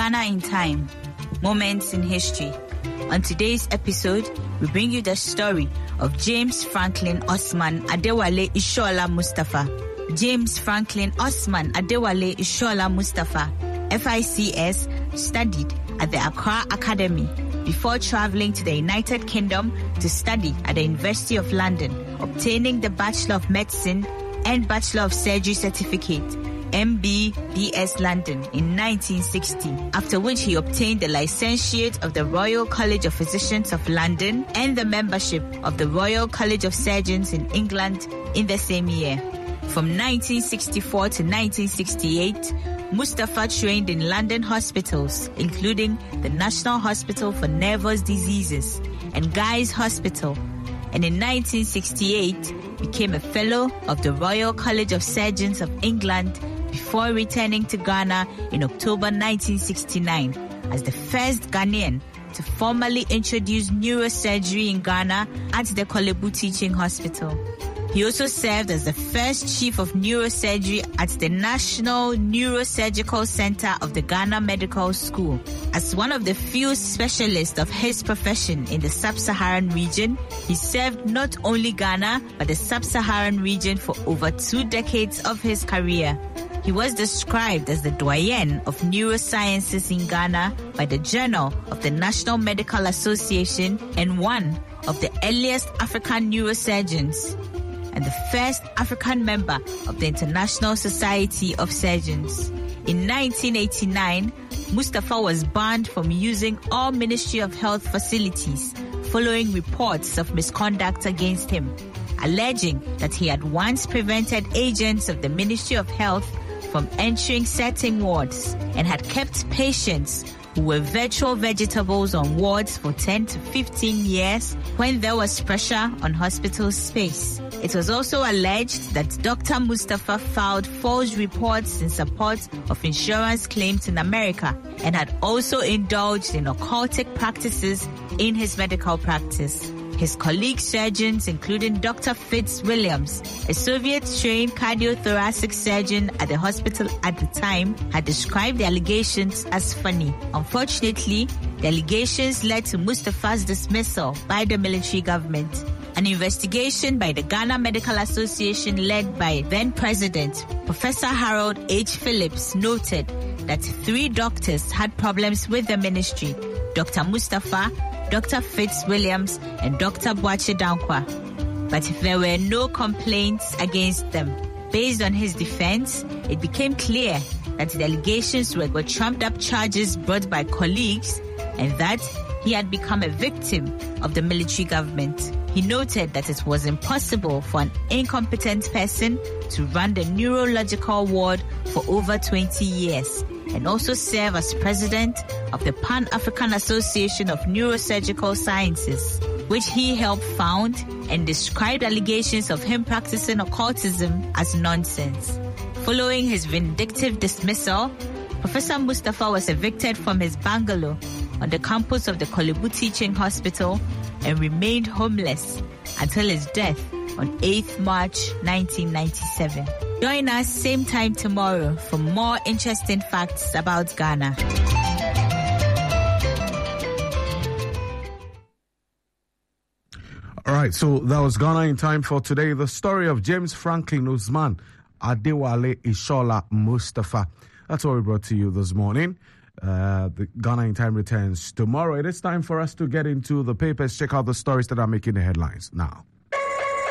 Ghana in Time, Moments in History. On today's episode, we bring you the story of James Franklin Osman Adewale Ishola Mustafa. James Franklin Osman Adewale Ishola Mustafa, FICS, studied at the Accra Academy before traveling to the United Kingdom to study at the University of London, obtaining the Bachelor of Medicine and Bachelor of Surgery certificate, MBBS London, in 1960, after which he obtained the licentiate of the Royal College of Physicians of London and the membership of the Royal College of Surgeons in England in the same year. From 1964 to 1968, Mustafa trained in London hospitals, including the National Hospital for Nervous Diseases and Guy's Hospital, and in 1968 became a Fellow of the Royal College of Surgeons of England before returning to Ghana in October 1969 as the first Ghanaian to formally introduce neurosurgery in Ghana at the Korle Bu Teaching Hospital. He also served as the first chief of neurosurgery at the National Neurosurgical Center of the Ghana Medical School. As one of the few specialists of his profession in the sub-Saharan region, he served not only Ghana but the sub-Saharan region for over 2 decades of his career. He was described as the doyen of neurosciences in Ghana by the Journal of the National Medical Association and one of the earliest African neurosurgeons, and the first African member of the International Society of Surgeons. In 1989, Mustafa was banned from using all Ministry of Health facilities following reports of misconduct against him, alleging that he had once prevented agents of the Ministry of Health from entering certain wards and had kept patients who were virtual vegetables on wards for 10 to 15 years when there was pressure on hospital space. It was also alleged that Dr. Mustafa filed false reports in support of insurance claims in America and had also indulged in occultic practices in his medical practice. His colleague surgeons, including Dr. Fitzwilliams, a Soviet-trained cardiothoracic surgeon at the hospital at the time, had described the allegations as funny. Unfortunately, the allegations led to Mustafa's dismissal by the military government. An investigation by the Ghana Medical Association led by then-President Professor Harold H. Phillips noted that 3 doctors had problems with the ministry: Dr. Mustafa, Dr. Fitzwilliams, and Dr. Boache Dankwa. But there were no complaints against them. Based on his defense, it became clear that the allegations were trumped-up charges brought by colleagues and that he had become a victim of the military government. He noted that it was impossible for an incompetent person to run the neurological ward for over 20 years and also serve as president of the Pan-African Association of Neurosurgical Sciences, which he helped found, and described allegations of him practicing occultism as nonsense. Following his vindictive dismissal, Professor Mustafa was evicted from his bungalow on the campus of the Korle Bu Teaching Hospital and remained homeless until his death on 8th March 1997. Join us same time tomorrow for more interesting facts about Ghana. All right, so that was Ghana in Time for today. The story of James Franklin Osman Adewale Ishola Mustafa. That's what we brought to you this morning. The Ghana in Time returns tomorrow. It is time for us to get into the papers, check out the stories that are making the headlines now.